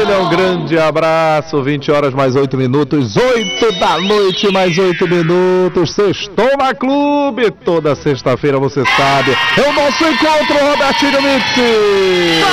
família, um grande abraço. 20 horas mais 8 minutos, 8 da noite mais 8 minutos. Sextou na Clube. Toda sexta-feira, você sabe, é o nosso encontro, Robertinho Mixi.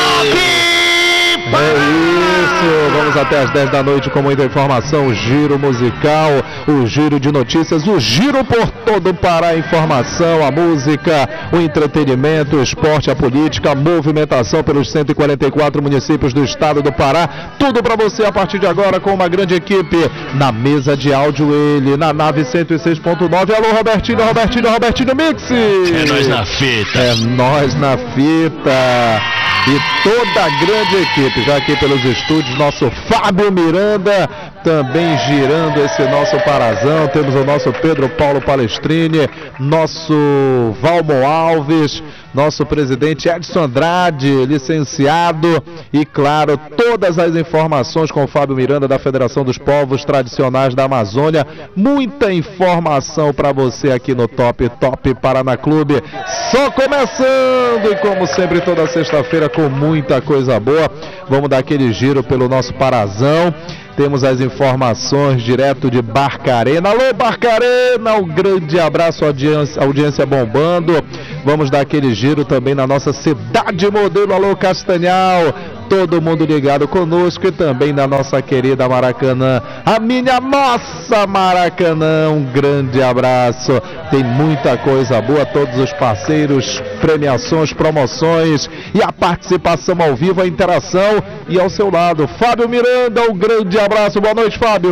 É isso, vamos até as 10 da noite com muita informação, o giro musical, o giro de notícias, o giro por todo o Pará, a informação, a música, o entretenimento, o esporte, a política, a movimentação pelos 144 municípios do estado do Pará, tudo para você a partir de agora com uma grande equipe, na mesa de áudio ele, na nave 106.9, alô Robertinho Mixi! É nós na fita! É nós na fita! E toda a grande equipe, já aqui pelos estúdios, nosso Fábio Miranda, também girando esse nosso parazão, temos o nosso Pedro Paulo Palestrini, nosso Valmo Alves, nosso presidente Edson Andrade, licenciado, e claro, todas as informações com o Fábio Miranda da Federação dos Povos Tradicionais da Amazônia, muita informação para você aqui no Top Paraná Clube, só começando, e como sempre toda sexta-feira com muita coisa boa, vamos dar aquele giro pelo nosso parazão. Temos as informações direto de Barcarena. Alô, Barcarena! Um grande abraço, audiência bombando. Vamos dar aquele giro também na nossa cidade modelo. Alô, Castanhal! Todo mundo ligado conosco e também na nossa querida Maracanã. A minha nossa Maracanã, um grande abraço. Tem muita coisa boa, todos os parceiros, premiações, promoções e a participação ao vivo, a interação. E ao seu lado, Fábio Miranda, um grande abraço. Boa noite, Fábio.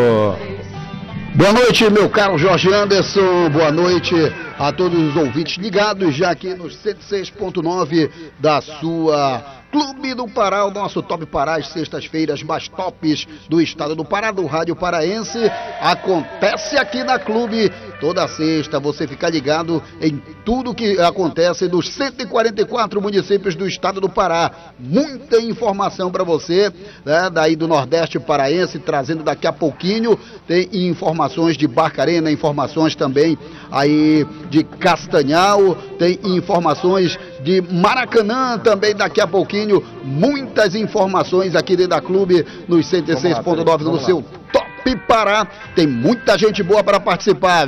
Boa noite, meu caro Jorge Anderson. Boa noite a todos os ouvintes ligados já aqui nos 106.9 da sua Clube do Pará, o nosso Top Pará, as sextas-feiras mais tops do estado do Pará, do rádio paraense. Acontece aqui na Clube toda sexta, você fica ligado em tudo que acontece nos 144 municípios do estado do Pará. Muita informação para você, né, daí do Nordeste paraense, trazendo daqui a pouquinho. Tem informações de Barcarena, informações também aí de Castanhal, tem informações de Maracanã também daqui a pouquinho. Muitas informações aqui dentro da Clube nos 106.9 no seu Top Pará. Tem muita gente boa para participar.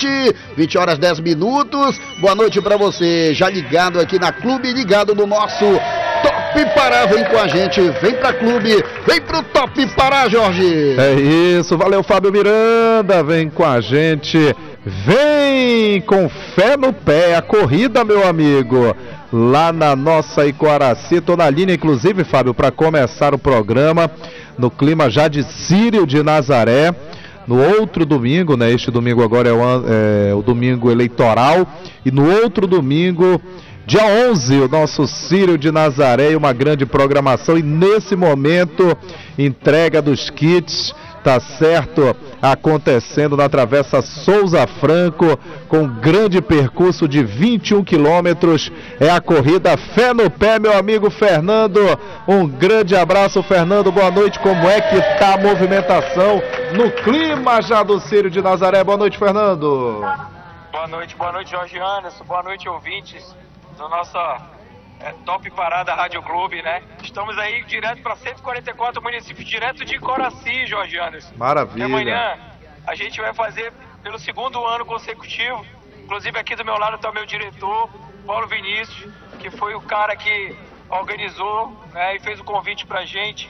20 horas 10 minutos. Boa noite para você, já ligado aqui na Clube, ligado no nosso Top Pará. Vem com a gente, vem pra Clube, vem pro Top Pará, Jorge. É isso, valeu, Fábio Miranda, vem com a gente, vem com fé no pé, a corrida, meu amigo, lá na nossa Icoaraci. Tô na linha, inclusive, Fábio, para começar o programa, no clima já de Círio de Nazaré. No outro domingo, né? Este domingo agora é o domingo eleitoral. E no outro domingo, dia 11, o nosso Círio de Nazaré, e uma grande programação. E nesse momento, entrega dos kits, tá certo? Acontecendo na Travessa Souza Franco, com grande percurso de 21 quilômetros. É a corrida Fé no Pé, meu amigo Fernando. Um grande abraço, Fernando. Boa noite. Como é que tá a movimentação no clima já do Círio de Nazaré? Boa noite, Fernando. Boa noite, Jorge Anderson. Boa noite, ouvintes do nosso Top Parada Rádio Clube, né? Estamos aí direto para 144 municípios, direto de Coraci, Jorge Anderson. Maravilha. E amanhã a gente vai fazer pelo segundo ano consecutivo. Inclusive aqui do meu lado está o meu diretor, Paulo Vinícius, que foi o cara que organizou, né, e fez o convite pra gente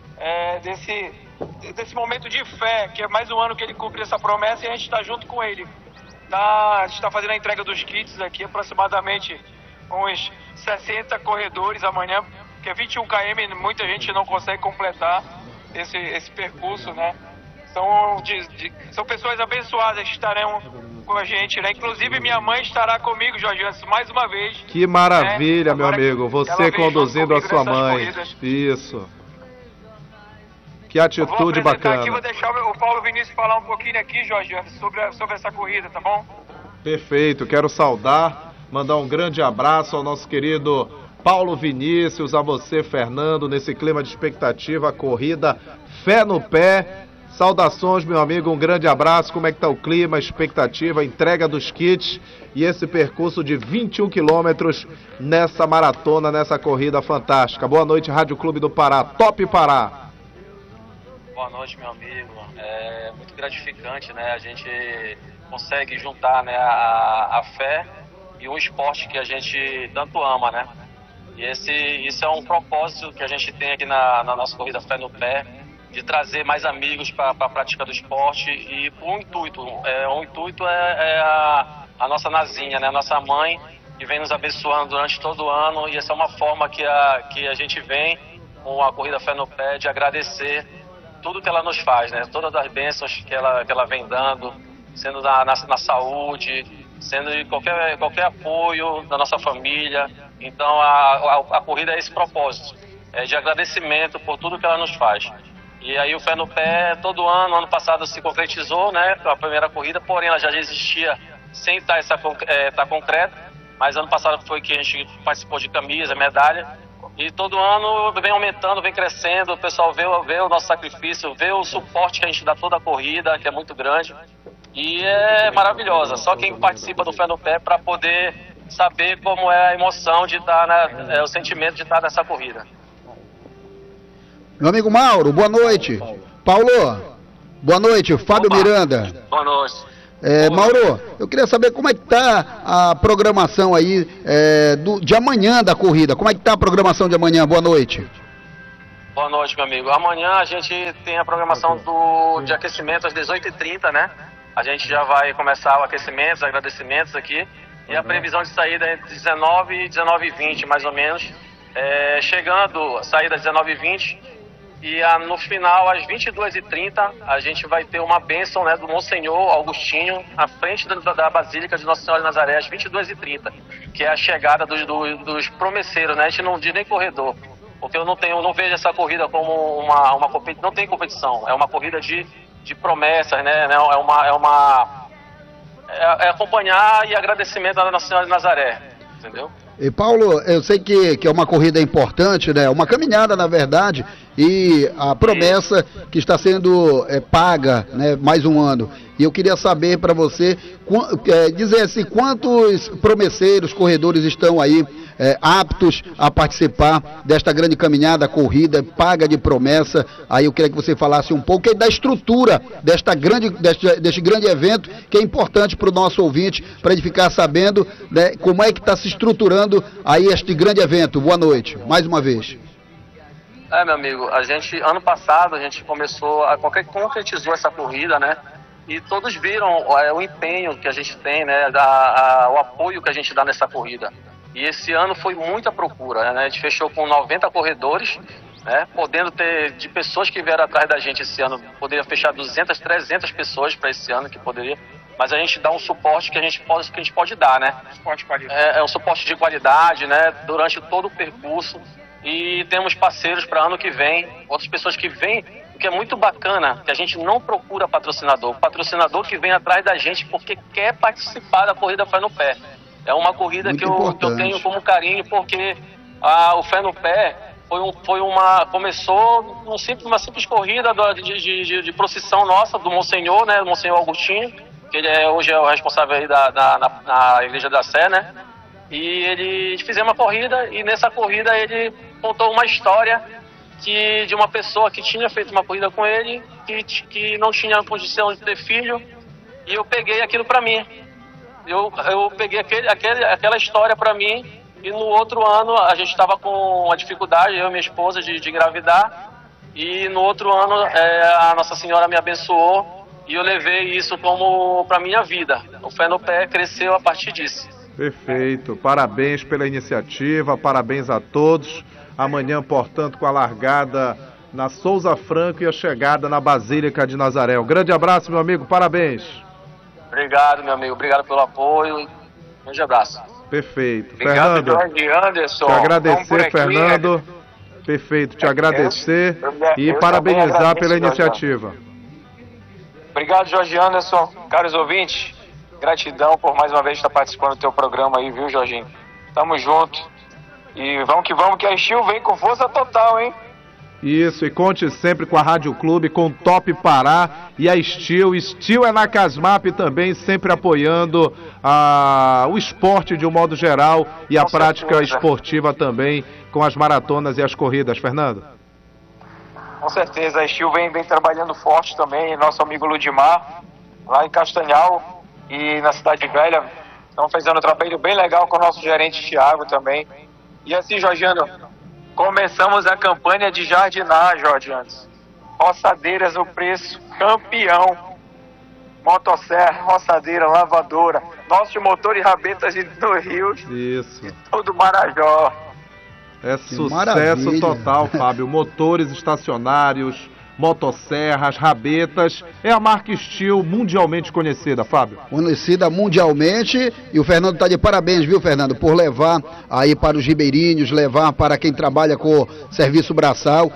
desse momento de fé, que é mais um ano que ele cumpre essa promessa, e a gente está junto com ele. A gente está fazendo a entrega dos kits aqui, aproximadamente uns 60 corredores amanhã, porque 21 km muita gente não consegue completar esse percurso, né? São pessoas abençoadas que estarão com a gente, né? Inclusive minha mãe estará comigo, Jorge Anderson, mais uma vez. Que maravilha, né? Meu amigo, você conduzindo a sua mãe. Corridas. Isso. Que atitude bacana. Aqui, vou deixar o Paulo Vinícius falar um pouquinho aqui, Jorge Anderson, sobre essa corrida, tá bom? Perfeito, quero saudar, mandar um grande abraço ao nosso querido Paulo Vinícius, a você, Fernando, nesse clima de expectativa, a corrida Fé no Pé. Saudações, meu amigo, um grande abraço. Como é que tá o clima, a expectativa, a entrega dos kits e esse percurso de 21 quilômetros nessa maratona, nessa corrida fantástica. Boa noite, Rádio Clube do Pará, Top Pará. Boa noite, meu amigo. É muito gratificante, né? A gente consegue juntar, né, a fé e um esporte que a gente tanto ama, né? E isso é um propósito que a gente tem aqui na nossa corrida Fé no Pé, de trazer mais amigos para a prática do esporte. E o intuito é a nossa Nazinha, né? A nossa mãe, que vem nos abençoando durante todo o ano. E essa é uma forma que a gente vem com a corrida Fé no Pé de agradecer tudo que ela nos faz, né? Todas as bênçãos que ela vem dando, sendo na saúde, sendo de qualquer apoio da nossa família. Então a corrida é esse propósito, é de agradecimento por tudo que ela nos faz. E aí o Fé no Pé, todo ano passado se concretizou, né? A primeira corrida, porém ela já existia sem estar concreta, mas ano passado foi que a gente participou de camisa, medalha. E todo ano vem aumentando, vem crescendo, o pessoal vê o nosso sacrifício, vê o suporte que a gente dá toda a corrida, que é muito grande. E é maravilhosa, só quem participa do Fé no Pé para poder saber como é a emoção de estar, o sentimento de estar nessa corrida. Meu amigo Mauro, boa noite. Paulo, boa noite. Fábio Miranda. Boa noite. Mauro, eu queria saber como é que está a programação aí de amanhã da corrida. Como é que está a programação de amanhã? Boa noite. Boa noite, meu amigo. Amanhã a gente tem a programação de aquecimento às 18h30, né? A gente já vai começar o aquecimento, os agradecimentos aqui. E a previsão de saída é entre 19 e 19h20, mais ou menos. Chegando a saída às 19h20 e no final, às 22h30, a gente vai ter uma bênção, né, do Monsenhor Augustinho à frente da Basílica de Nossa Senhora de Nazaré, às 22h30, que é a chegada dos promesseiros, né? A gente não diz nem corredor, porque eu não vejo essa corrida como uma competição, não tem competição, é uma corrida de promessas, né? É acompanhar e agradecimento à Nossa Senhora de Nazaré, entendeu? E Paulo, eu sei que é uma corrida importante, né? Uma caminhada, na verdade, e a promessa que está sendo paga, né? Mais um ano. E eu queria saber para você, dizer assim, quantos promesseiros, corredores estão aí aptos a participar desta grande caminhada, corrida, paga de promessa. Aí eu queria que você falasse um pouco da estrutura deste grande evento, que é importante para o nosso ouvinte, para ele ficar sabendo, né, como é que está se estruturando aí este grande evento. Boa noite, mais uma vez. Meu amigo, ano passado a gente concretizou essa corrida, né? E todos viram o empenho que a gente tem, né? O apoio que a gente dá nessa corrida. E esse ano foi muita procura, né? A gente fechou com 90 corredores, né? Podendo ter, de pessoas que vieram atrás da gente esse ano, poderia fechar 200, 300 pessoas para esse ano que poderia. Mas a gente dá um suporte que a gente pode dar, né? É um suporte de qualidade, né? Durante todo o percurso. E temos parceiros para ano que vem, outras pessoas que vêm, o que é muito bacana, que a gente não procura patrocinador. O patrocinador que vem atrás da gente porque quer participar da corrida Fé no Pé. É uma corrida que eu tenho como carinho, porque o Fé no Pé começou uma simples corrida de procissão nossa, do Monsenhor, né, do Monsenhor Augustinho, que ele hoje é o responsável aí na Igreja da Sé, né? E ele fizemos uma corrida, e nessa corrida ele contou uma história de uma pessoa que tinha feito uma corrida com ele, que não tinha condição de ter filho, e eu peguei aquilo para mim. Eu peguei aquela história para mim, e no outro ano a gente estava com uma dificuldade, eu e minha esposa, de engravidar, e no outro ano a Nossa Senhora me abençoou, e eu levei isso como para minha vida. O Fé no Pé cresceu a partir disso. Perfeito, parabéns pela iniciativa, parabéns a todos. Amanhã, portanto, com a largada na Souza Franco e a chegada na Basílica de Nazaré. Um grande abraço, meu amigo, parabéns. Obrigado, meu amigo, obrigado pelo apoio. Um grande abraço. Perfeito. Obrigado, Fernando, Jorge Anderson. te agradecer, Fernando. Perfeito, te agradecer e parabenizar pela iniciativa. Obrigado, Jorge Anderson. Caros ouvintes, gratidão por mais uma vez estar participando do teu programa aí, viu, Jorginho? Tamo junto. E vamos, que a Steel vem com força total, hein? Isso, e conte sempre com a Rádio Clube, com Top Pará e a Steel. Steel é na Casmap também, sempre apoiando o esporte de um modo geral e a prática esportiva também, com as maratonas e as corridas. Fernando? Com certeza, a Steel vem trabalhando forte também, nosso amigo Ludimar, lá em Castanhal e na Cidade Velha, estão fazendo um trabalho bem legal com o nosso gerente Thiago também. E assim, Jorgiano, começamos a campanha de jardinar, Jorgiano. Roçadeiras no preço campeão. Motosserra, roçadeira, lavadora, nossos motores e rabetas no Rio. Isso. E todo Marajó. É Que sucesso maravilha. total, Fábio. Motores estacionários, motosserras, rabetas. É a marca Steel mundialmente conhecida, Fábio. Conhecida mundialmente, e o Fernando está de parabéns, viu, Fernando, por levar aí para os ribeirinhos, levar para quem trabalha com serviço braçal,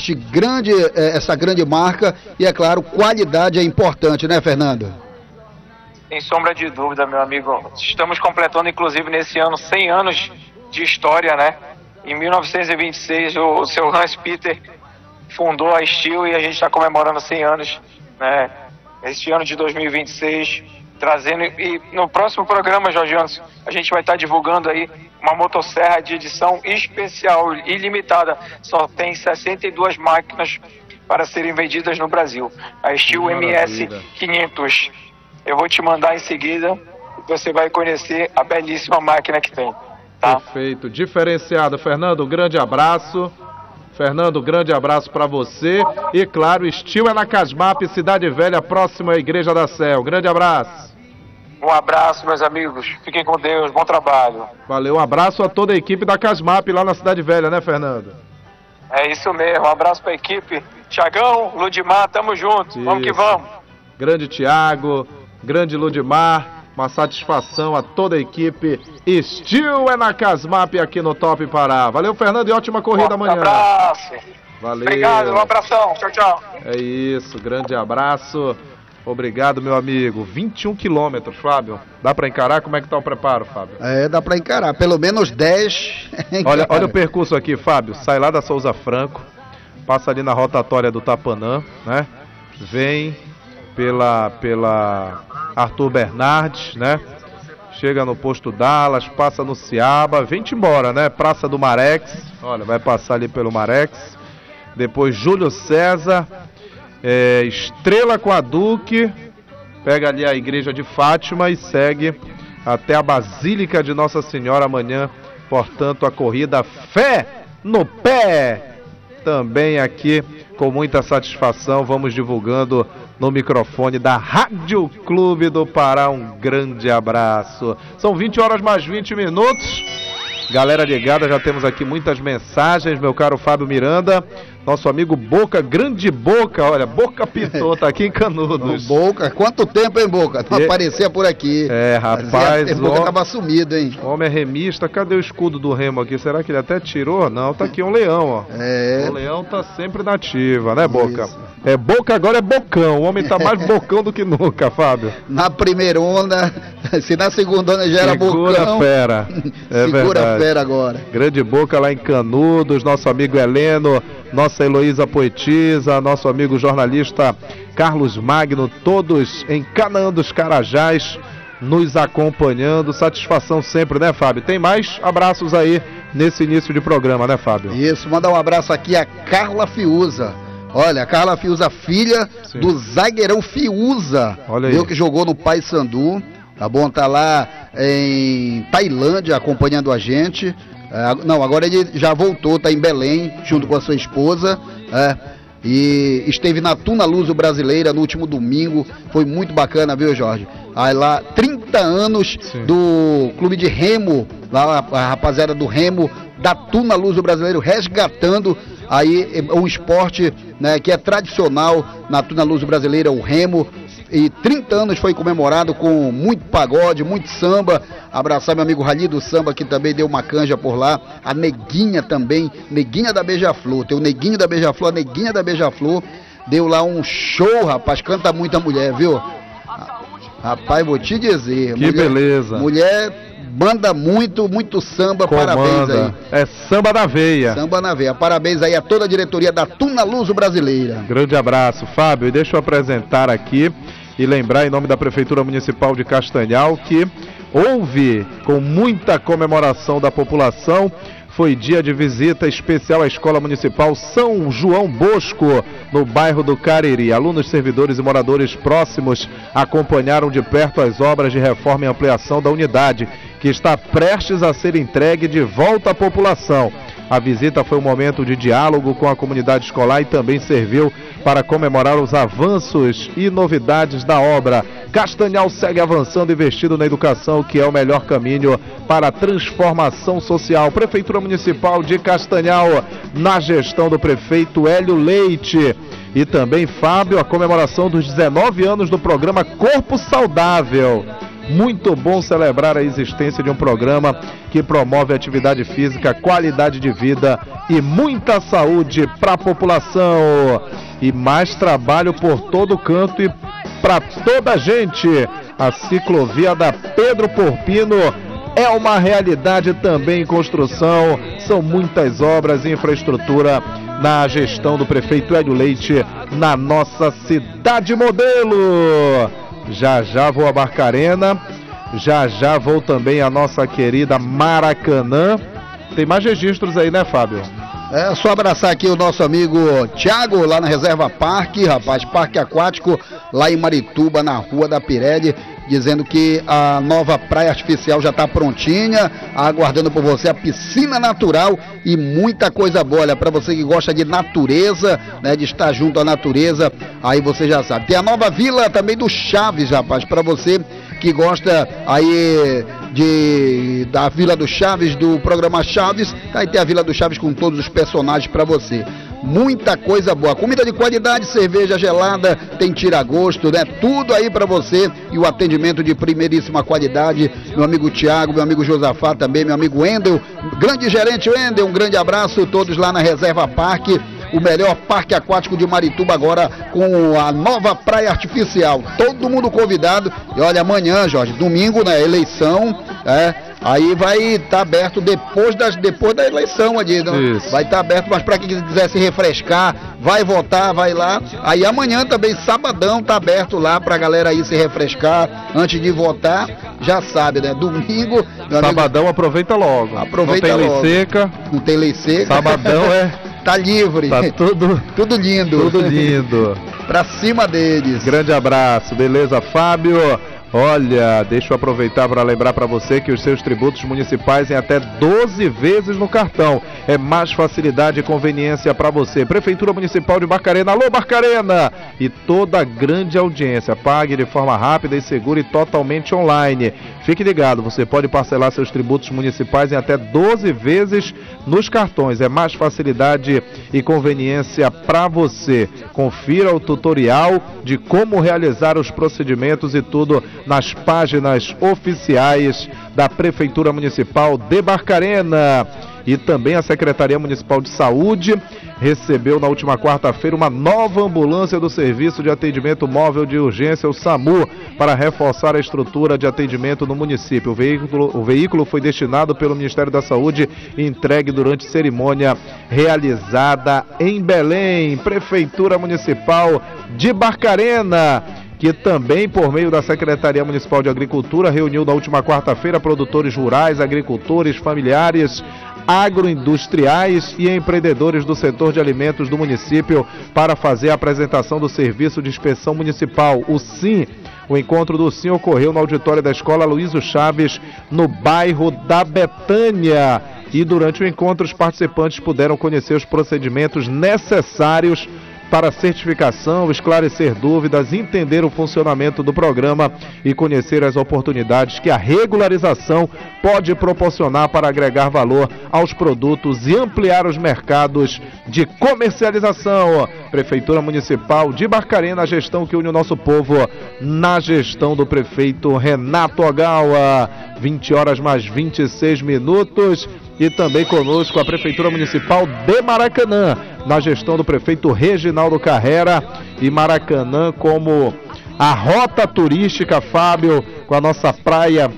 essa grande marca, e é claro, qualidade é importante, né, Fernando? Sem sombra de dúvida, meu amigo. Estamos completando, inclusive, nesse ano, 100 anos de história, né? Em 1926, o seu Hans Peter fundou a Steel e a gente está comemorando 100 anos, né? Este ano de 2026, trazendo... E no próximo programa, Jorge Anderson, a gente vai estar divulgando aí uma motosserra de edição especial, ilimitada. Só tem 62 máquinas para serem vendidas no Brasil. A Steel MS 500. Eu vou te mandar em seguida e você vai conhecer a belíssima máquina que tem. Tá? Perfeito, diferenciado. Fernando, grande abraço. Fernando, grande abraço para você. E claro, Steel é na Casmap, Cidade Velha, próximo à Igreja da Sé. Grande abraço. Um abraço, meus amigos. Fiquem com Deus. Bom trabalho. Valeu, um abraço a toda a equipe da Casmap lá na Cidade Velha, né, Fernando? É isso mesmo. Um abraço para a equipe. Tiagão, Ludimar, tamo junto. Vamos que Isso. vamos. Grande Thiago, grande Ludimar. Uma satisfação a toda a equipe. Steel é na Casmap aqui no Top Pará. Valeu, Fernando, e ótima corrida amanhã. Um abraço. Valeu. Obrigado, um abração. Tchau, tchau. É isso, grande abraço. Obrigado, meu amigo. 21 quilômetros, Fábio. Dá pra encarar? Como é que tá o preparo, Fábio? É, dá para encarar, pelo menos 10. Olha o percurso aqui, Fábio. Sai lá da Souza Franco, passa ali na rotatória do Tapanã, né? Vem pela Arthur Bernardes, né? Chega no posto Dallas, passa no Ciaba, vem-te embora, né? Praça do Marex, olha, vai passar ali pelo Marex. Depois Júlio César, Estrela com a Duque, pega ali a Igreja de Fátima e segue até a Basílica de Nossa Senhora amanhã. Portanto, a corrida Fé no Pé. Também aqui, com muita satisfação, vamos divulgando no microfone da Rádio Clube do Pará. Um grande abraço. São 20 horas mais 20 minutos. Galera ligada, já temos aqui muitas mensagens, meu caro Fábio Miranda. Nosso amigo Boca, grande Boca, olha, Boca pintou, tá aqui em Canudos. Boca, quanto tempo, hein, Boca? Não aparecia por aqui. É, rapaz. Boca tava sumido, hein? Homem é remista, cadê o escudo do Remo aqui? Será que ele até tirou? Não, tá aqui um leão, ó. É. O leão tá sempre na ativa, né, Boca? Isso. É Boca, agora é Bocão. O homem tá mais bocão do que nunca, Fábio. Na primeira onda, se na segunda onda já era Segura Bocão. fera. É Segura verdade. a fera agora. Grande Boca lá em Canudos, nosso amigo Heleno, nossa Heloísa Poetisa, nosso amigo jornalista Carlos Magno, todos em Canaã dos Carajás, nos acompanhando. Satisfação sempre, né, Fábio? Tem mais abraços aí nesse início de programa, né, Fábio? Isso, mandar um abraço aqui a Carla Fiuza. Olha, a Carla Fiuza, filha Sim. do zagueirão Fiuza. Olha aí. Eu que jogou no Paysandu, tá bom? Tá lá em Tailândia acompanhando a gente. Não, agora ele já voltou, tá em Belém, junto com a sua esposa. E esteve na Tuna Luso Brasileira no último domingo. Foi muito bacana, viu, Jorge? Aí lá, 30 anos Sim. do clube de Remo, lá a rapaziada do Remo, da Tuna Luso Brasileiro, resgatando aí um esporte, né, que é tradicional na Tuna Luso Brasileira, o Remo. E 30 anos foi comemorado com muito pagode, muito samba. Abraçar meu amigo Rali do Samba, que também deu uma canja por lá. A Neguinha também, Neguinha da Beija-Flor. Tem o Neguinho da Beija-Flor, a Neguinha da Beija-Flor. Deu lá um show, rapaz, canta muita mulher, viu? Rapaz, vou te dizer. Que beleza. Mulher manda muito samba, parabéns aí. É samba da veia. Samba na veia. Parabéns aí a toda a diretoria da Tuna Luso Brasileira. Grande abraço, Fábio. E deixa eu apresentar aqui e lembrar em nome da Prefeitura Municipal de Castanhal que houve, com muita comemoração da população, foi dia de visita especial à Escola Municipal São João Bosco, no bairro do Cariri. Alunos, servidores e moradores próximos acompanharam de perto as obras de reforma e ampliação da unidade, que está prestes a ser entregue de volta à população. A visita foi um momento de diálogo com a comunidade escolar e também serviu para comemorar os avanços e novidades da obra. Castanhal segue avançando e investindo na educação, que é o melhor caminho para a transformação social. Prefeitura Municipal de Castanhal, na gestão do prefeito Hélio Leite. E também, Fábio, a comemoração dos 19 anos do programa Corpo Saudável. Muito bom celebrar a existência de um programa que promove atividade física, qualidade de vida e muita saúde para a população. E mais trabalho por todo canto e para toda a gente. A ciclovia da Pedro Porpino é uma realidade também em construção. São muitas obras e infraestrutura na gestão do prefeito Hélio Leite na nossa cidade modelo. Já já vou a Barcarena, já vou também a nossa querida Maracanã. Tem mais registros aí, né, Fábio? É só abraçar aqui o nosso amigo Thiago, lá na Reserva Parque, rapaz, Parque Aquático, lá em Marituba, na Rua da Pirelli, dizendo que a nova praia artificial já está prontinha, aguardando por você a piscina natural e muita coisa boa. Olha, para você que gosta de natureza, né, de estar junto à natureza, aí você já sabe. Tem a nova vila também do Chaves, rapaz, para você que gosta aí da Vila do Chaves, do programa Chaves, aí tem a Vila do Chaves com todos os personagens para você. Muita coisa boa, comida de qualidade, cerveja gelada, tem tira-gosto, né? Tudo aí para você e o atendimento de primeiríssima qualidade. Meu amigo Tiago, meu amigo Josafá também, meu amigo Wendel, grande gerente Wendel, um grande abraço, todos lá na Reserva Parque. O melhor parque aquático de Marituba agora com a nova praia artificial. Todo mundo convidado. E olha, amanhã, Jorge, domingo, né, eleição, aí vai estar aberto depois da eleição ali. Vai estar aberto, mas para quem quiser se refrescar, vai votar, vai lá. Aí amanhã também, sabadão, tá aberto lá pra galera aí se refrescar antes de votar. Já sabe, né? Domingo. Sabadão, aproveita logo. Aproveita logo. Não tem lei seca. Não tem lei seca. Sabadão tá livre. Tá tudo lindo. Tudo lindo. Pra cima deles. Grande abraço. Beleza, Fábio? Olha, deixa eu aproveitar para lembrar para você que os seus tributos municipais em até 12 vezes no cartão. É mais facilidade e conveniência para você. Prefeitura Municipal de Barcarena. Alô, Barcarena! E toda a grande audiência. Pague de forma rápida e segura e totalmente online. Fique ligado, você pode parcelar seus tributos municipais em até 12 vezes nos cartões. É mais facilidade e conveniência para você. Confira o tutorial de como realizar os procedimentos e tudo nas páginas oficiais da Prefeitura Municipal de Barcarena. E também a Secretaria Municipal de Saúde recebeu na última quarta-feira uma nova ambulância do Serviço de Atendimento Móvel de Urgência, o SAMU, para reforçar a estrutura de atendimento no município. O veículo foi destinado pelo Ministério da Saúde e entregue durante cerimônia realizada em Belém. Prefeitura Municipal de Barcarena, que também, por meio da Secretaria Municipal de Agricultura, reuniu na última quarta-feira produtores rurais, agricultores, familiares, agroindustriais e empreendedores do setor de alimentos do município para fazer a apresentação do Serviço de Inspeção Municipal, o SIM. O encontro do SIM ocorreu no auditório da Escola Luísio Chaves, no bairro da Betânia. E durante o encontro, os participantes puderam conhecer os procedimentos necessários para certificação, esclarecer dúvidas, entender o funcionamento do programa e conhecer as oportunidades que a regularização pode proporcionar para agregar valor aos produtos e ampliar os mercados de comercialização. Prefeitura Municipal de Barcarena, a gestão que une o nosso povo na gestão do prefeito Renato Ogawa. 20 horas mais 26 minutos. E também conosco a Prefeitura Municipal de Maracanã, na gestão do prefeito Reginaldo Carrera, e Maracanã como a rota turística, Fábio, com a nossa praia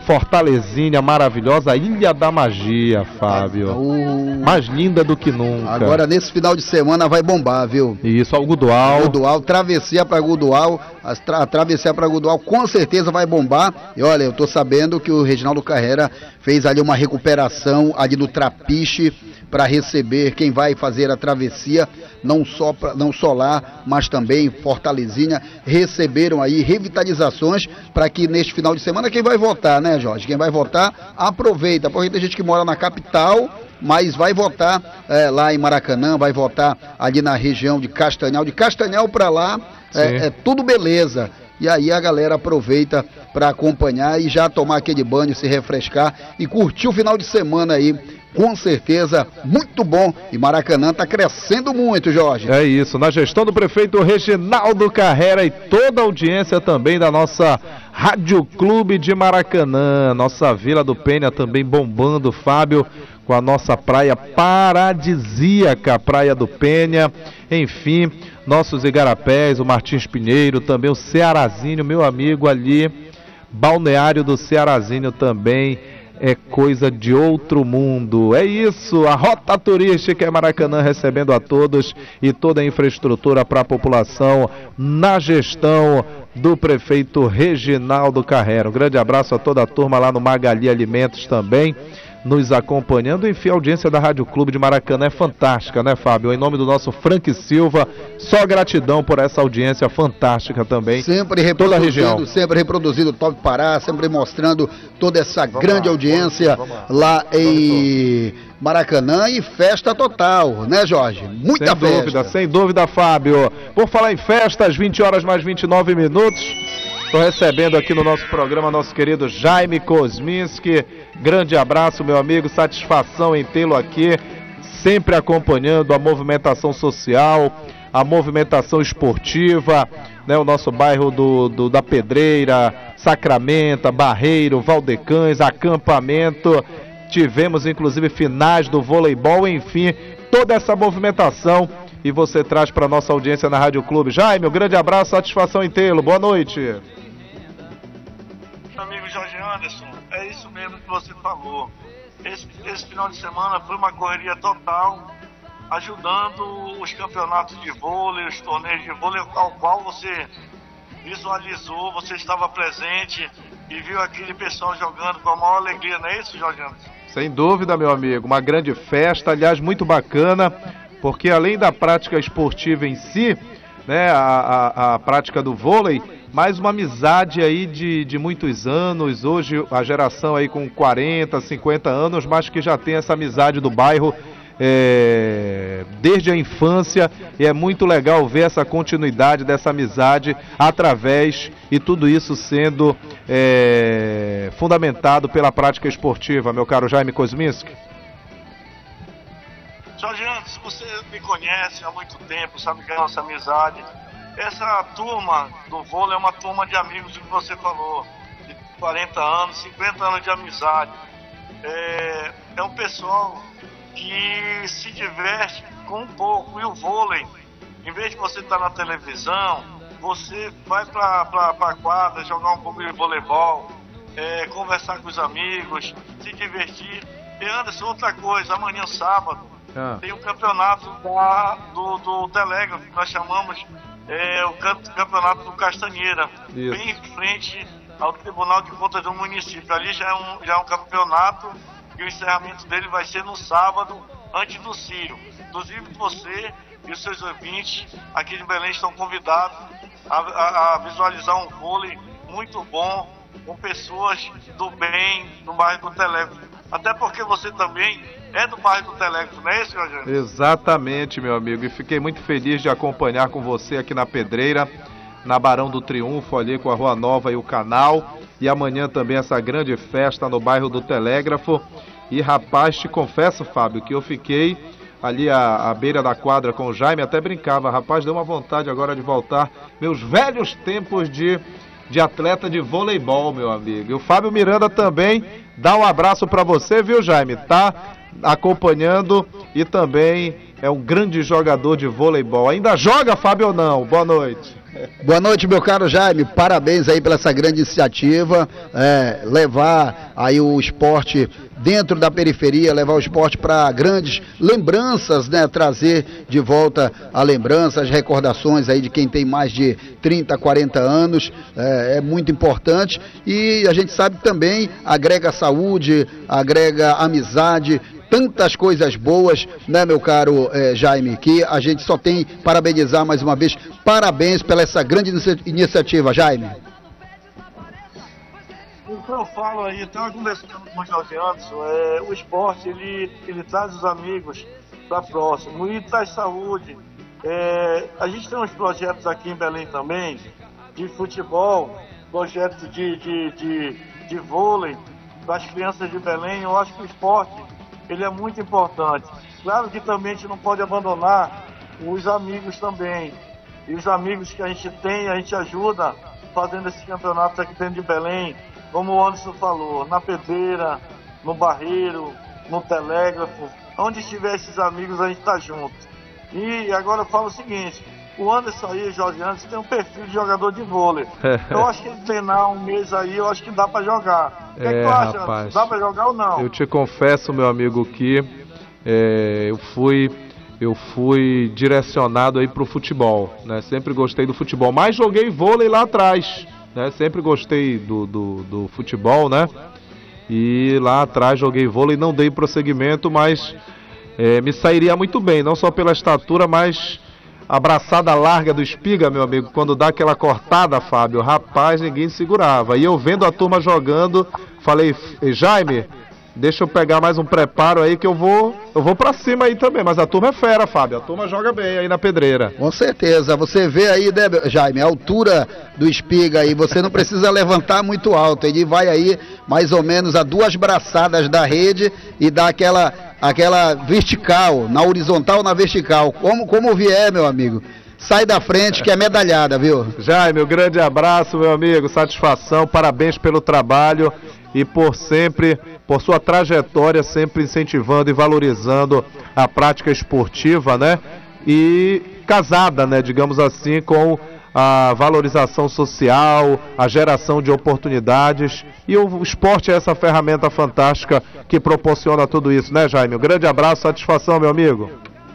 Fortalezinha maravilhosa, Ilha da Magia, Fábio. Mais linda do que nunca. Agora nesse final de semana vai bombar, viu? Isso, Algodoal. Algodoal, travessia para Algodoal, a travessia para Algodoal com certeza vai bombar. E olha, eu tô sabendo que o Reginaldo Carrera fez ali uma recuperação ali no Trapiche para receber quem vai fazer a travessia, não só lá, mas também Fortalezinha, receberam aí revitalizações para que neste final de semana, quem vai votar, né, Jorge? Quem vai votar, aproveita, porque tem gente que mora na capital, mas vai votar lá em Maracanã, vai votar ali na região de Castanhal para lá, é tudo beleza. E aí a galera aproveita para acompanhar e já tomar aquele banho, se refrescar e curtir o final de semana aí. Com certeza, muito bom. E Maracanã está crescendo muito, Jorge. É isso, na gestão do prefeito Reginaldo Carrera e toda a audiência também da nossa Rádio Clube de Maracanã. Nossa Vila do Penha também bombando, Fábio, com a nossa praia paradisíaca, Praia do Penha. Enfim, nossos igarapés, o Martins Pinheiro, também o Cearazinho, meu amigo ali, Balneário do Cearazinho também. É coisa de outro mundo. É isso, a Rota Turística é Maracanã recebendo a todos e toda a infraestrutura para a população na gestão do prefeito Reginaldo Carrera. Um grande abraço a toda a turma lá no Magali Alimentos também, nos acompanhando. Enfim, a audiência da Rádio Clube de Maracanã é fantástica, né, Fábio? Em nome do nosso Frank Silva, só gratidão por essa audiência fantástica também. Sempre reproduzindo, toda a região. Sempre reproduzindo o Top Pará, sempre mostrando toda essa grande audiência lá em Maracanã e festa total, né, Jorge? Muita festa. Sem dúvida, Fábio. Por falar em festa, às 20 horas mais 29 minutos, estou recebendo aqui no nosso programa nosso querido Jaime Kosminski. Grande abraço, meu amigo, satisfação em tê-lo aqui, sempre acompanhando a movimentação social, a movimentação esportiva, né? O nosso bairro da Pedreira, Sacramento, Barreiro, Valdecães, acampamento. Tivemos inclusive finais do voleibol, enfim, toda essa movimentação. E você traz para nossa audiência na Rádio Clube. Jaime, um grande abraço, satisfação em tê-lo. Boa noite. Meu amigo Jorge Anderson, é isso mesmo que você falou. Esse final de semana foi uma correria total, ajudando os campeonatos de vôlei, os torneios de vôlei, ao qual você visualizou, você estava presente e viu aquele pessoal jogando com a maior alegria, não é isso, Jorge Anderson? Sem dúvida, meu amigo, uma grande festa, aliás, muito bacana, porque além da prática esportiva em si, né, a prática do vôlei, mais uma amizade aí de muitos anos, hoje a geração aí com 40, 50 anos, mas que já tem essa amizade do bairro desde a infância, e é muito legal ver essa continuidade dessa amizade através, e tudo isso sendo fundamentado pela prática esportiva, meu caro Jaime Kosminski. Jorge Anderson, você me conhece há muito tempo, sabe que é a nossa amizade. Essa turma do vôlei é uma turma de amigos que você falou, de 40 anos, 50 anos de amizade. É um pessoal que se diverte com um pouco. E o vôlei, em vez de você estar na televisão, você vai para a quadra, jogar um pouco de voleibol, conversar com os amigos, se divertir. E Anderson, outra coisa, amanhã sábado, tem um campeonato do Telégrafo, que nós chamamos o campeonato do Castanheira, isso, bem em frente ao Tribunal de Contas do município. Ali já é um campeonato e o encerramento dele vai ser no sábado, antes do Ciro. Inclusive você e os seus ouvintes aqui de Belém estão convidados a visualizar um vôlei muito bom, com pessoas do bem no bairro do Telégrafo. Até porque você também é do bairro do Telégrafo, não é isso, Jorge? Exatamente, meu amigo. E fiquei muito feliz de acompanhar com você aqui na Pedreira, na Barão do Triunfo, ali com a Rua Nova e o Canal. E amanhã também essa grande festa no bairro do Telégrafo. E rapaz, te confesso, Fábio, que eu fiquei ali à beira da quadra com o Jaime, até brincava. Rapaz, deu uma vontade agora de voltar meus velhos tempos de atleta de voleibol, meu amigo. E o Fábio Miranda também dá um abraço para você, viu, Jaime? Tá acompanhando e também é um grande jogador de voleibol. Ainda joga, Fábio, ou não? Boa noite. Boa noite, meu caro Jaime, parabéns aí pela essa grande iniciativa, levar aí o esporte dentro da periferia, levar o esporte para grandes lembranças, né, trazer de volta a lembrança, as recordações aí de quem tem mais de 30, 40 anos, é muito importante, e a gente sabe que também agrega saúde, agrega amizade, tantas coisas boas, né, meu caro Jaime, que a gente só tem parabenizar mais uma vez. Parabéns pela essa grande iniciativa, Jaime. O que eu falo aí, estava conversando com o Jorge Anderson, o esporte ele traz os amigos para próximo e traz saúde. A gente tem uns projetos aqui em Belém também, de futebol, projetos de vôlei para as crianças de Belém. Eu acho que o esporte ele é muito importante. Claro que também a gente não pode abandonar os amigos também. E os amigos que a gente tem, a gente ajuda fazendo esses campeonatos aqui dentro de Belém, como o Anderson falou, na Pedreira, no Barreiro, no Telégrafo. Onde estiver esses amigos, a gente está junto. E agora eu falo o seguinte, o Anderson aí, o Jorge Anderson, tem um perfil de jogador de vôlei. Eu acho que ele treinar um mês aí, eu acho que dá para jogar. O que tu acha, Anderson? Dá para jogar ou não? Eu te confesso, meu amigo, que eu fui direcionado aí pro futebol, né? Sempre gostei do futebol, mas joguei vôlei lá atrás, né? Sempre gostei do futebol, né? E lá atrás joguei vôlei, não dei prosseguimento, mas me sairia muito bem, não só pela estatura, mas a braçada larga do Espiga, meu amigo, quando dá aquela cortada, Fábio, rapaz, ninguém segurava. E eu vendo a turma jogando, falei, Jaime, deixa eu pegar mais um preparo aí que eu vou pra cima aí também. Mas a turma é fera, Fábio, a turma joga bem aí na Pedreira. Com certeza, você vê aí, né, Jaime, a altura do Espiga aí, você não precisa levantar muito alto, ele vai aí mais ou menos a 2 braçadas da rede e dá aquela vertical, na horizontal, na vertical, como vier, meu amigo. Sai da frente que é medalhada, viu? Jaime, um grande abraço, meu amigo, satisfação, parabéns pelo trabalho e por sua trajetória, sempre incentivando e valorizando a prática esportiva, né? E casada, né, digamos assim, com a valorização social, a geração de oportunidades, e o esporte é essa ferramenta fantástica que proporciona tudo isso, né, Jaime? Um grande abraço, satisfação, meu amigo.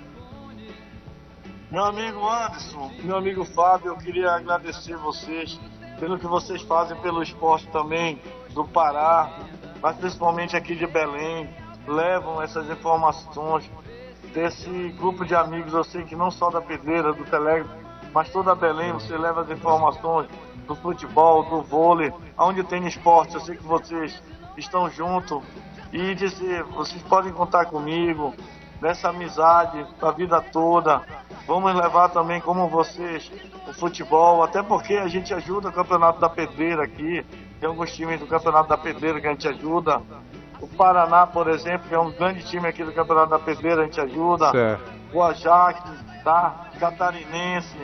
Meu amigo Anderson, meu amigo Fábio, eu queria agradecer vocês pelo que vocês fazem pelo esporte também do Pará, mas principalmente aqui de Belém, levam essas informações desse grupo de amigos. Eu sei que não só da Pedreira, do Telégrafo, mas toda Belém, você leva as informações do futebol, do vôlei, onde tem esporte. Eu sei que vocês estão juntos e dizer, vocês podem contar comigo nessa amizade da vida toda. Vamos levar também como vocês o futebol, até porque a gente ajuda o Campeonato da Pedreira aqui, tem alguns times do Campeonato da Pedreira que a gente ajuda. O Paraná, por exemplo, que é um grande time aqui do Campeonato da Pedreira, a gente ajuda. Certo. O Ajax, tá? Catarinense,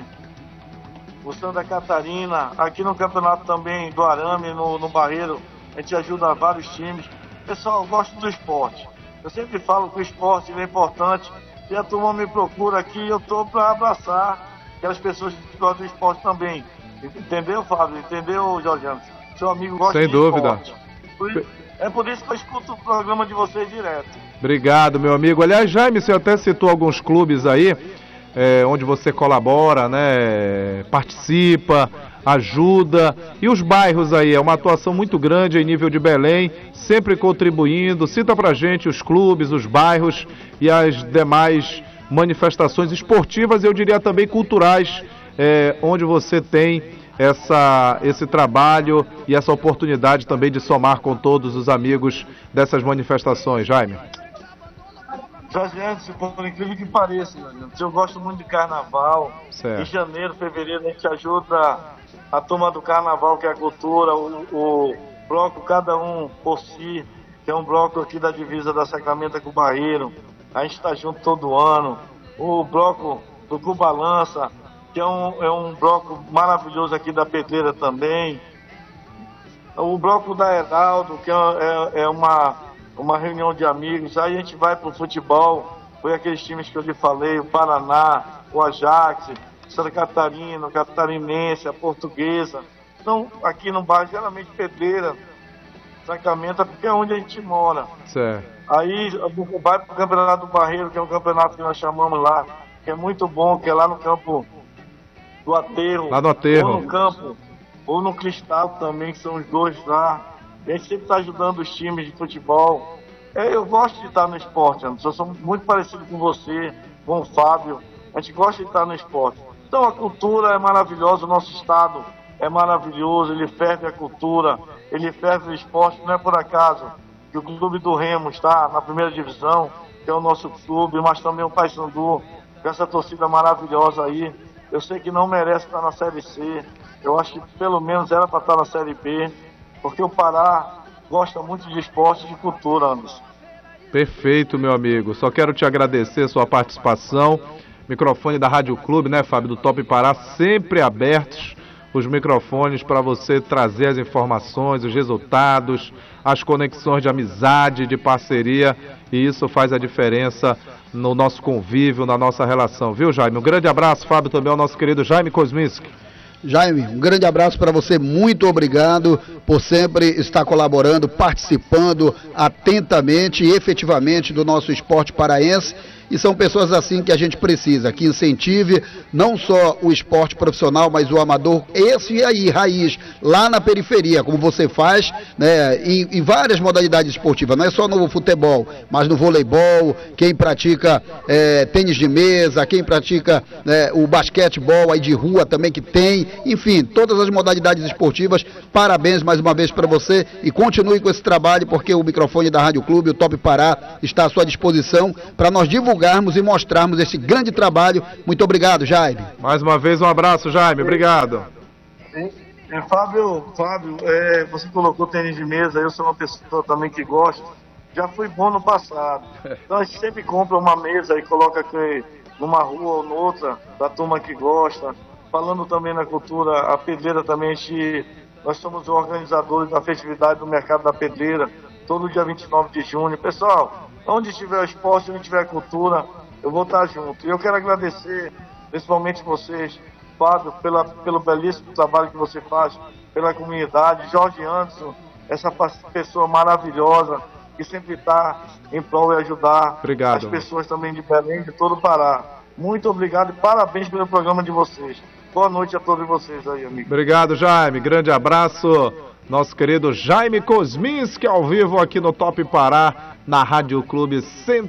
o Santa Catarina, aqui no Campeonato também do Arame, no Barreiro, a gente ajuda vários times. Pessoal, eu gosto do esporte. Eu sempre falo que o esporte é importante e a turma me procura aqui e eu estou para abraçar aquelas pessoas que gostam do esporte também. Entendeu, Fábio? Entendeu, Jorge Anderson? Seu amigo gosta de esporte. É por isso que eu escuto o programa de vocês direto. Obrigado, meu amigo. Aliás, Jaime, você até citou alguns clubes aí, onde você colabora, né? Participa, ajuda. E os bairros aí, é uma atuação muito grande em nível de Belém, sempre contribuindo. Cita pra gente os clubes, os bairros e as demais manifestações esportivas e eu diria também culturais, onde você tem esse trabalho e essa oportunidade também de somar com todos os amigos dessas manifestações, Jaime. Jorge Anderson, por incrível que pareça, eu gosto muito de carnaval. Certo. Em janeiro, fevereiro, a gente ajuda a turma do carnaval, que é a cultura, o bloco Cada Um por Si, que é um bloco aqui da divisa da Sacramento com o Barreiro. A gente está junto todo ano. O bloco do Cubalança, que é um bloco maravilhoso aqui da Pedreira também. O bloco da Heraldo, que é uma reunião de amigos. Aí a gente vai pro futebol, foi aqueles times que eu lhe falei, o Paraná, o Ajax, Santa Catarina, o Catarinense, a Portuguesa. Então, aqui no bairro, geralmente Pedreira, Sacramento, porque é onde a gente mora. Certo. Aí vai para o Campeonato do Barreiro, que é um campeonato que nós chamamos lá, que é muito bom, que é lá no campo do Aterro. Lá no Aterro. Ou no campo, ou no Cristal também, que são os dois lá. A gente sempre está ajudando os times de futebol. Eu gosto de estar no esporte, Anderson. Eu sou muito parecido com você, com o Fábio. A gente gosta de estar no esporte. Então a cultura é maravilhosa, o nosso estado é maravilhoso, ele ferve a cultura, ele ferve o esporte. Não é por acaso que o Clube do Remo está na primeira divisão, que é o nosso clube, mas também o Paysandu, com essa torcida maravilhosa aí. Eu sei que não merece estar na Série C, eu acho que pelo menos era para estar na Série B, porque o Pará gosta muito de esporte e de cultura, Anderson. Perfeito, meu amigo. Só quero te agradecer a sua participação. Microfone da Rádio Clube, né, Fábio, do Top Pará, sempre abertos os microfones para você trazer as informações, os resultados, as conexões de amizade, de parceria, e isso faz a diferença no nosso convívio, na nossa relação, viu, Jaime? Um grande abraço, Fábio, também ao nosso querido Jaime Kosminski. Jaime, um grande abraço para você, muito obrigado por sempre estar colaborando, participando atentamente e efetivamente do nosso esporte paraense. E são pessoas assim que a gente precisa, que incentive não só o esporte profissional, mas o amador, esse aí, raiz, lá na periferia, como você faz, né, em várias modalidades esportivas, não é só no futebol, mas no voleibol, quem pratica tênis de mesa, quem pratica o basquetebol aí de rua também que tem, enfim, todas as modalidades esportivas. Parabéns mais uma vez para você e continue com esse trabalho, porque o microfone da Rádio Clube, o Top Pará, está à sua disposição para nós divulgarmos e mostrarmos esse grande trabalho. Muito obrigado, Jaime. Mais uma vez um abraço, Jaime, obrigado. Fábio, você colocou tênis de mesa, eu sou uma pessoa também que gosta. Já fui bom no passado. Então a gente sempre compra uma mesa e coloca aqui numa rua ou noutra, da turma que gosta. Falando também na cultura, a Pedreira também, nós somos organizadores da festividade do Mercado da Pedreira, todo dia 29 de junho. Pessoal, onde tiver esporte, onde tiver cultura, eu vou estar junto. E eu quero agradecer, principalmente vocês, Fábio, pelo belíssimo trabalho que você faz, pela comunidade. Jorge Anderson, essa pessoa maravilhosa, que sempre está em prol de ajudar as pessoas também de Belém, de todo o Pará. Muito obrigado e parabéns pelo programa de vocês. Boa noite a todos vocês aí, amigo. Obrigado, Jaime. Grande abraço. Nosso querido Jaime Kosminski, ao vivo aqui no Top Pará, na Rádio Clube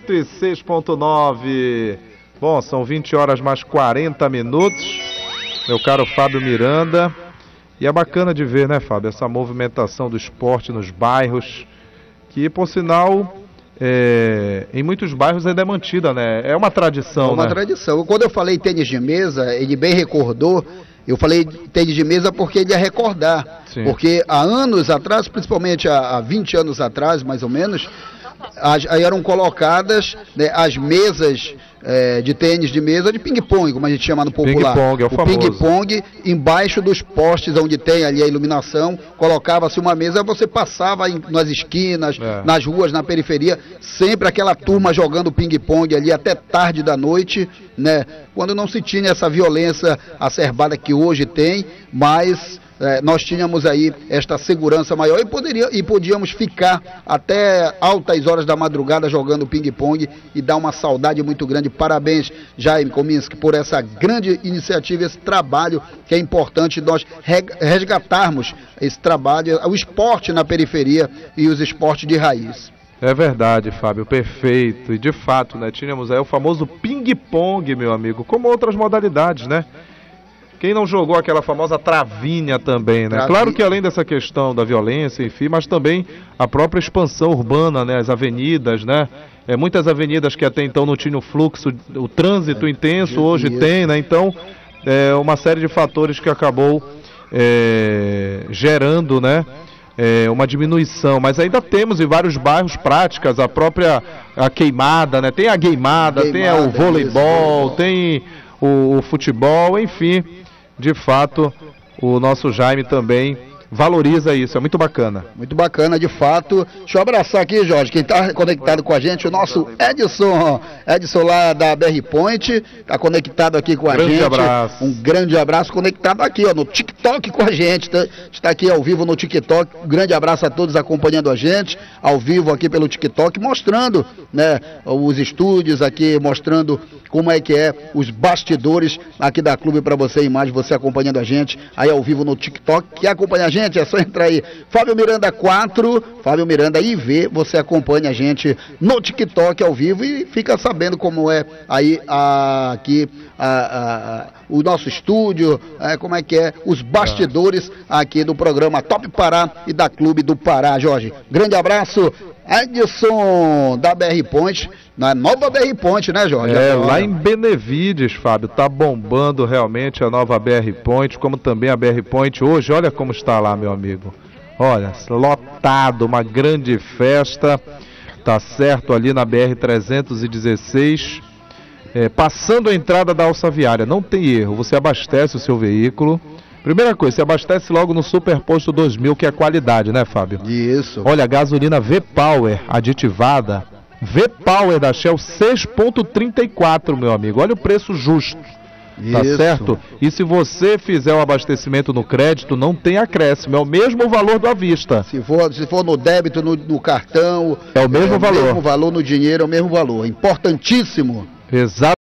106.9. Bom, são 20 horas mais 40 minutos. Meu caro Fábio Miranda. E é bacana de ver, né, Fábio, essa movimentação do esporte nos bairros, que, por sinal, em muitos bairros ainda é mantida, né? É uma tradição, né? É uma tradição. Quando eu falei tênis de mesa, ele bem recordou. Eu falei tênis de mesa porque ele ia recordar. Sim. Porque há anos atrás, principalmente há 20 anos atrás, mais ou menos, aí eram colocadas, né, as mesas de tênis de mesa de ping-pong, como a gente chama no popular. Ping-pong, é o famoso. Ping-pong, embaixo dos postes onde tem ali a iluminação, colocava-se uma mesa, você passava nas esquinas, nas ruas, na periferia, sempre aquela turma jogando ping-pong ali até tarde da noite, né? Quando não se tinha essa violência acerbada que hoje tem, mas nós tínhamos aí esta segurança maior e podíamos ficar até altas horas da madrugada jogando ping-pong e dar uma saudade muito grande. Parabéns, Jaime Kosminski, por essa grande iniciativa, esse trabalho que é importante nós resgatarmos esse trabalho, o esporte na periferia e os esportes de raiz. É verdade, Fábio, perfeito. E de fato, né, tínhamos aí o famoso ping-pong, meu amigo, como outras modalidades, né? Quem não jogou aquela famosa travinha também, né? Claro que além dessa questão da violência, enfim, mas também a própria expansão urbana, né? As avenidas, né? Muitas avenidas que até então não tinham fluxo, o trânsito intenso, hoje tem, né? Então, uma série de fatores que acabou gerando, né? Uma diminuição, mas ainda temos em vários bairros práticas, a queimada, né? Tem a queimada, tem o voleibol, tem o futebol, enfim. De fato, o nosso Jaime também valoriza isso, é muito bacana. Muito bacana, de fato. Deixa eu abraçar aqui, Jorge, quem está conectado com a gente, o nosso Edson lá da BR Point, está conectado aqui com a gente. Grande abraço. Um grande abraço, conectado aqui, ó, no TikTok com a gente, está aqui ao vivo no TikTok. Um grande abraço a todos acompanhando a gente, ao vivo aqui pelo TikTok, mostrando, né, os estúdios aqui, mostrando como é que é os bastidores aqui da Clube para você, imagem, você acompanhando a gente aí ao vivo no TikTok. Quer acompanhar a gente? É só entrar aí, Fábio Miranda 4, Fábio Miranda IV, você acompanha a gente no TikTok ao vivo e fica sabendo como é aí aqui o nosso estúdio, como é que é os bastidores aqui do programa Top Pará e da Clube do Pará, Jorge. Grande abraço, Edson da BR Point, na nova BR Point, né, Jorge? Lá em Benevides, Fábio, tá bombando realmente a nova BR Point, como também a BR Point hoje, olha como está lá, meu amigo. Olha, lotado, uma grande festa, tá certo, ali na BR-316, passando a entrada da Alça Viária, não tem erro, você abastece o seu veículo. Primeira coisa, você abastece logo no Superposto 2000, que é qualidade, né, Fábio? Isso. Olha, gasolina V-Power aditivada, V-Power da Shell 6,34, meu amigo. Olha o preço justo, tá certo? E se você fizer o abastecimento no crédito, não tem acréscimo, é o mesmo valor do à vista. Se for no débito, no cartão... É o mesmo valor. É o mesmo valor no dinheiro, é o mesmo valor. Importantíssimo. Exato.